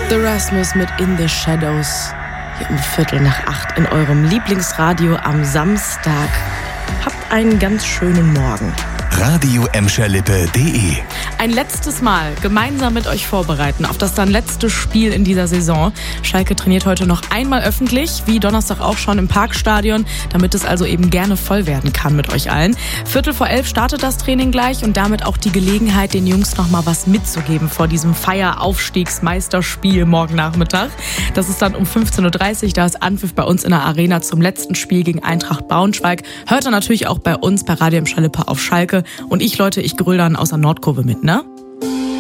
The Rasmus mit In the Shadows. Hier um 7:45 in eurem Lieblingsradio am Samstag. Habt einen ganz schönen Morgen. Radio-Emscherlippe.de. Ein letztes Mal gemeinsam mit euch vorbereiten auf das dann letzte Spiel in dieser Saison. Schalke trainiert heute noch einmal öffentlich, wie Donnerstag auch schon im Parkstadion, damit es also eben gerne voll werden kann mit euch allen. 11:45 startet das Training gleich und damit auch die Gelegenheit, den Jungs noch mal was mitzugeben vor diesem Feieraufstiegsmeisterspiel morgen Nachmittag. Das ist dann um 15:30 Uhr, da ist Anpfiff bei uns in der Arena zum letzten Spiel gegen Eintracht Braunschweig. Hört ihr natürlich auch bei uns bei Radio Emscherlippe auf Schalke. Und ich, Leute, ich grüll dann aus der Nordkurve mit, ne?